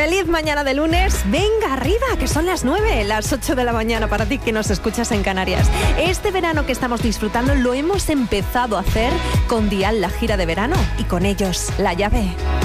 Feliz mañana de lunes. Venga arriba, que son las 9, las 8 de la mañana para ti que nos escuchas en Canarias. Este verano que estamos disfrutando lo hemos empezado a hacer con Dial, la gira de verano, y con ellos, La Llave.